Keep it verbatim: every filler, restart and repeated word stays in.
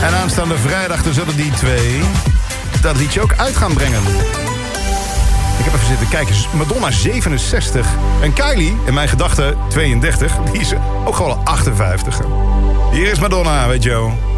En aanstaande vrijdag dan zullen die twee dat liedje ook uit gaan brengen. Ik heb even zitten kijken. Madonna zevenenzestig. En Kylie, in mijn gedachten tweeëndertig. Die is ook gewoon al achtenvijftig. Hier is Madonna, weet je wel.